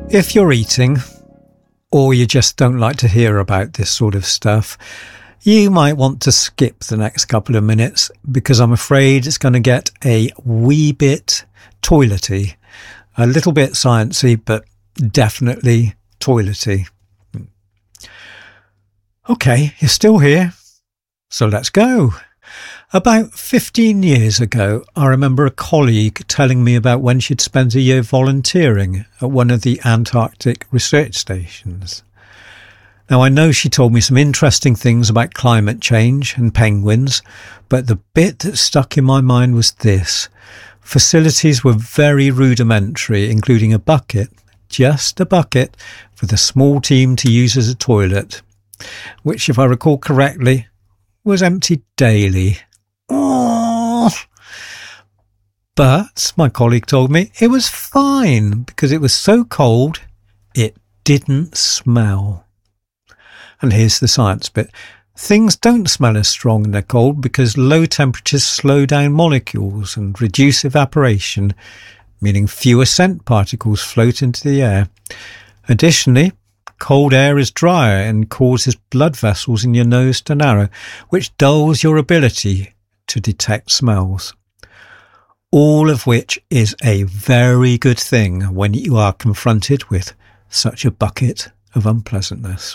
If you're eating, or you just don't like to hear about this sort of stuff, you might want to skip the next couple of minutes, because I'm afraid it's going to get a wee bit toilety, a little bit sciencey, but definitely toilety. Okay, you're still here, so let's go. About 15 years ago, I remember a colleague telling me about when she'd spent a year volunteering at one of the Antarctic research stations. Now, I know she told me some interesting things about climate change and penguins, but the bit that stuck in my mind was this. Facilities were very rudimentary, including a bucket, just a bucket, for the small team to use as a toilet, which, if I recall correctly, was emptied daily. Oh. But my colleague told me it was fine because it was so cold it didn't smell. And here's the science bit. Things don't smell as strong when they're cold because low temperatures slow down molecules and reduce evaporation, meaning fewer scent particles float into the air. Additionally, cold air is drier and causes blood vessels in your nose to narrow, which dulls your ability to detect smells. All of which is a very good thing when you are confronted with such a bucket of unpleasantness.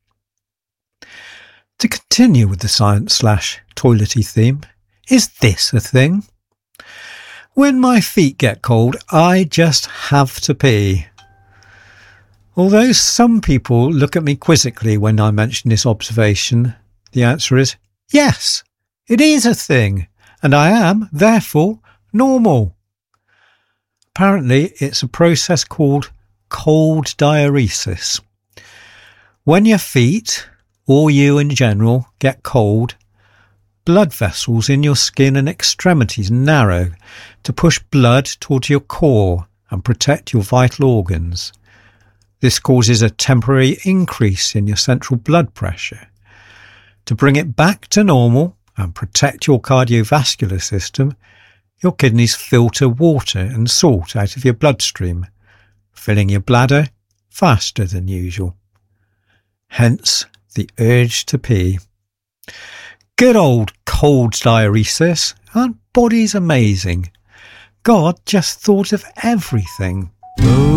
To continue with the science/toilety theme, is this a thing? When my feet get cold, I just have to pee. Although some people look at me quizzically when I mention this observation, the answer is yes, it is a thing, and I am, therefore, normal. Apparently, it's a process called cold diuresis. When your feet, or you in general, get cold, blood vessels in your skin and extremities narrow to push blood towards your core and protect your vital organs. This causes a temporary increase in your central blood pressure. To bring it back to normal and protect your cardiovascular system, your kidneys filter water and salt out of your bloodstream, filling your bladder faster than usual. Hence the urge to pee. Good old cold diuresis. Aren't bodies amazing? God just thought of everything.